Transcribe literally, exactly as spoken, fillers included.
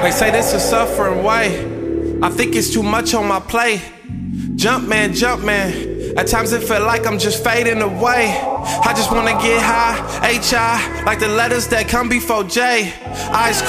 They say this is suffering way. I think it's too much on my plate. Jump man, jump man. At times it feel like I'm just fading away. I just wanna get high, H I, like the letters that come before J. Eyes